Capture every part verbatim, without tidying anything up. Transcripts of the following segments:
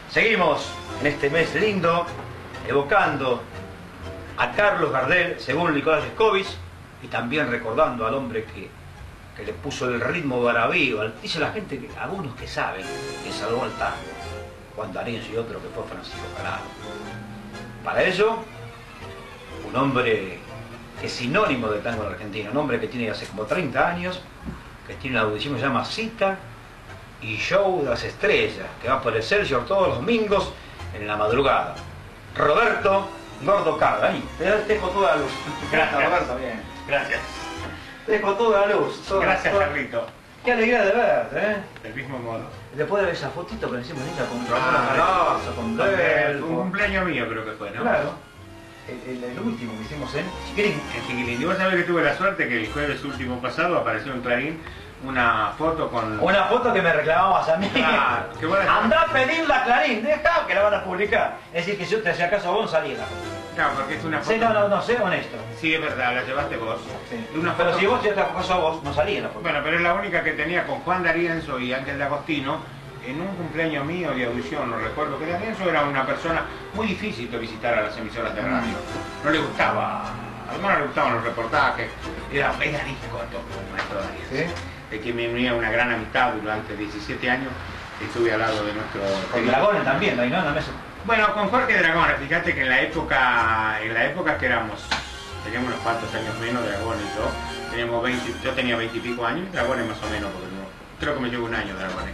Seguimos en este mes lindo, evocando a Carlos Gardel, según Nicolás Leskovich, y también recordando al hombre que, que le puso el ritmo bravío. Dice la gente, que algunos que saben, que salvó el tango, Juan D'Arienzo y otro que fue Francisco Canaro. Para ello, un hombre que es sinónimo del tango en Argentina, un hombre que tiene hace como treinta años, que tiene una audición que se llama Cita y Show de las Estrellas, que va por el Excelsior todos los domingos en la madrugada. Roberto Gordo Carda, ahí, te dejo toda la luz. Gracias, Roberto, bien. Gracias. Te dejo toda la luz. Toda, Gracias, toda... Carlito. Qué alegría de verte, ¿eh? Del mismo modo. Después de ver esa fotito que le hicimos ella con Ramón Ah, Calazo, con Del, un cumpleaños mío creo que fue, ¿no? Claro. El, el, el último que hicimos en Chiquirín. En Chiquilín. Y vos sabés que tuve la suerte que el jueves último pasado apareció en Clarín una foto con... Una foto que me reclamabas a mí. Ah, qué buena. Andá a pedirla a Clarín, deja que la van a publicar. Es decir, que si yo te hacía caso a vos, salía la foto. Claro, porque es una foto... Sí, no, no, no, sé honesto. Sí, es verdad, la llevaste vos. Sí. Una Pero foto... si vos te hacías caso a vos, no salía la foto. Bueno, pero es la única que tenía con Juan D'Arienzo y Ángel D'Agostino en un cumpleaños mío de audición. No recuerdo que D'Arienzo era una persona muy difícil de visitar a las emisoras de radio. No le gustaba, además no le gustaban los reportajes. Era, era disco el maestro D'Arienzo. ¿Sí? De que me unía una gran amistad durante diecisiete años. Estuve al lado de nuestro... Con Dragones también, ahí no, en la mesa. Bueno, con Jorge Dragones, fíjate que en la época, en la época que éramos, teníamos unos cuantos años menos, Dragones y yo, teníamos veinte, yo tenía veinte y pico años, Dragones más o menos, porque no, creo que me llevo un año Dragones.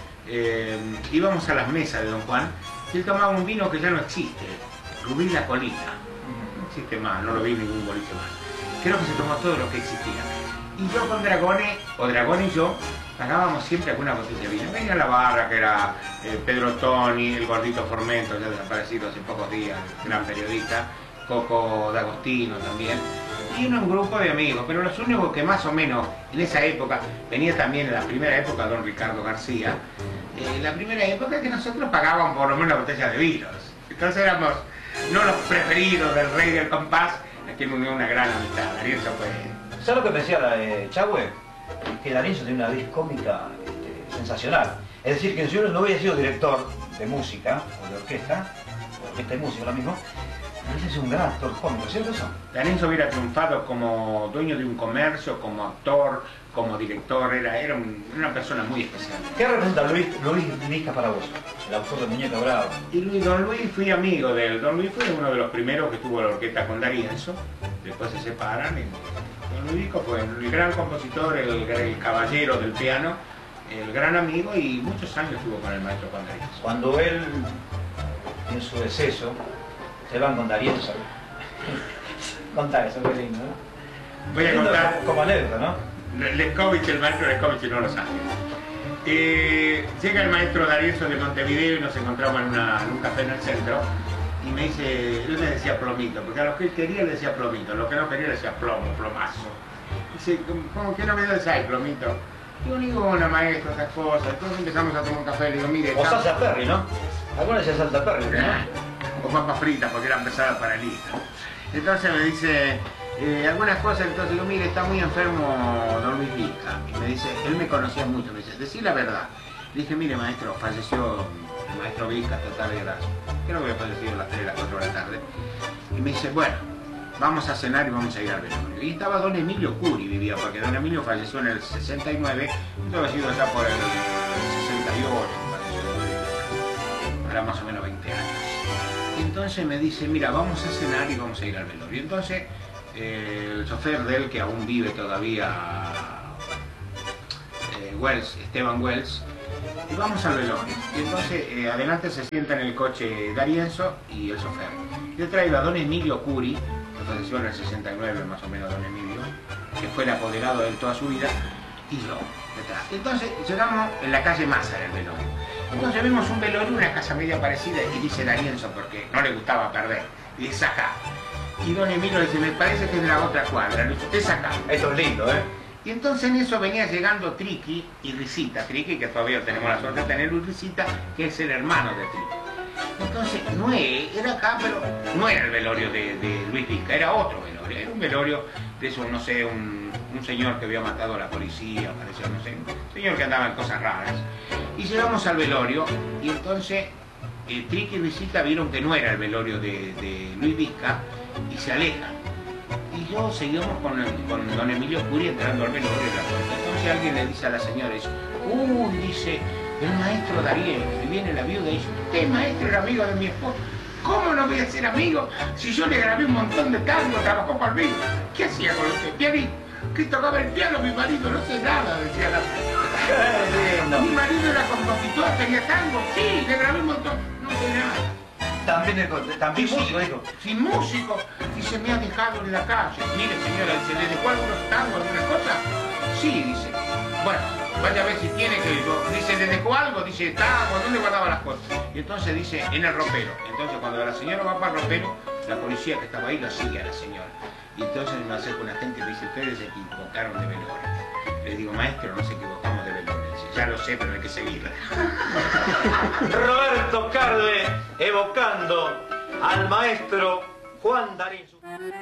Eh, íbamos a las mesas de Don Juan y él tomaba un vino que ya no existe, Rubí La Colita, no existe más, no lo vi en ningún boliche más. Creo que se tomó todo lo que existía. Y yo con Dragones, o Dragones y yo, pagábamos siempre alguna botella de vino. Venía la barra, que era eh, Pedro Toni, el gordito Formento, ya desaparecido hace pocos días, gran periodista, Coco D'Agostino también, y un grupo de amigos, pero los únicos que más o menos en esa época, venía también en la primera época don Ricardo García, en eh, la primera época que nosotros pagábamos por lo menos una botella de vinos. Entonces éramos no los preferidos del rey del compás, a quien unió una gran amistad. D'Arienzo fue... ¿Sabes lo que me decía la de Chahue? Que D'Arienzo tiene una vis cómica este, sensacional. Es decir, que si uno no hubiera sido director de música, o de orquesta, o orquesta de música, lo mismo, D'Arienzo es un gran actor cómico, ¿cierto eso? D'Arienzo hubiera triunfado como dueño de un comercio, como actor, como director, era, era un, una persona muy especial. ¿Qué representa Luis, Luis Lisca para vos? El autor de Muñeca Brava. Y Luis, don Luis, fui amigo de él. Don Luis fue uno de los primeros que tuvo la orquesta con D'Arienzo, después se separan. Y don Luis fue el gran compositor, el, el caballero del piano, el gran amigo, y muchos años estuvo con el maestro Juan D'Arienzo. Cuando él, en su deceso, se van con D'Arienzo. Contá eso, qué lindo, ¿no? Voy a lindo contar... Como, como anécdota, ¿no? Leskovich, el maestro Leskovich no lo sabe. Eh, llega el maestro D'Arienzo de Montevideo y nos encontramos en, una, en un café en el centro y me dice, él me decía plomito, porque a los que él quería le decía plomito, a los que no quería le decía plomo, plomazo. Dice, ¿cómo qué novedades hay, plomito? Digo, ninguna, maestro, esas cosas. Entonces empezamos a tomar un café, le digo, mire... O salsa Perry, ¿no? Algunos decían salsa Perry, ¿no? O papas fritas, porque eran pesadas para el hígado. Entonces me dice... Eh, algunas cosas, entonces digo, mire, está muy enfermo don Luis Lisca. Y me dice, él me conocía mucho, me dice, decí la verdad. Le dije, mire maestro, falleció el maestro Lisca, total de gracia. Creo que había fallecido a las tres, a las cuatro de la tarde. Y me dice, bueno, vamos a cenar y vamos a ir al velorio. Y estaba don Emilio Curi, vivía, porque don Emilio falleció en el sesenta y nueve, esto había sido ya por el sesenta y ocho, me pareció. Era más o menos veinte años. Y entonces me dice, mira, vamos a cenar y vamos a ir al velorio. Y entonces... el chofer de él, que aún vive todavía, eh, Wells, Esteban Wells, y vamos al velorio. Y entonces eh, adelante se sienta en el coche D'Arienzo y el chofer. Yo traigo a don Emilio Curi, que falleció en el sesenta y nueve más o menos don Emilio, que fue el apoderado de él toda su vida, y yo detrás. Entonces llegamos en la calle Maza en el velorio. Entonces vemos un velorio, una casa media parecida, y dice D'Arienzo, porque no le gustaba perder, y dice acá. Y don Emilio le dice, me parece que es de la otra cuadra. Le dice, es acá. Esto es lindo, ¿eh? Y entonces en eso venía llegando Triqui y Risita. Triqui, que todavía tenemos la suerte de tener un Risita, que es el hermano de Triqui. Entonces, no es, era acá, pero no era el velorio de, de Luis Lisca, era otro velorio. Era un velorio de eso, no sé, un, un señor que había matado a la policía, parecía, no sé, un señor que andaba en cosas raras. Y llegamos al velorio y entonces eh, Triqui y Luisita vieron que no era el velorio de, de Luis Vizca y se alejan. Y yo seguimos con, con don Emilio Curia entrando al velorio de la puerta. Entonces alguien le dice a la señora, dice, uy, dice, el maestro Dariel, y viene la viuda y dice, usted maestro era amigo de mi esposo. ¿Cómo no voy a ser amigo si yo le grabé un montón de tango, trabajó conmigo? ¿Qué hacía con usted? Pianista. ¿Qué tocaba el piano? Mi marido no sé nada, decía la señora. Mi marido era compositor, tenía tango, sí, le grabé un montón, no sé nada. También, el, también músico, dijo. Sí, músico. Dice, me ha dejado en la calle. Mire, señora, dice, ¿le dejó algunos tangos, alguna cosa? Sí, dice. Bueno, vaya a ver si tiene que... Dice, ¿le dejó algo? Dice, tango, ¿dónde guardaba las cosas? Y entonces dice, en el ropero. Entonces, cuando la señora va para el ropero, la policía que estaba ahí lo sigue a la señora. Y entonces me acerca una gente y me dice, ustedes se equivocaron de velorio. Les digo, maestro, no se equivocamos de velorio. Dice, ya lo sé, pero hay que seguirla. Roberto Carle evocando al maestro Juan Darín.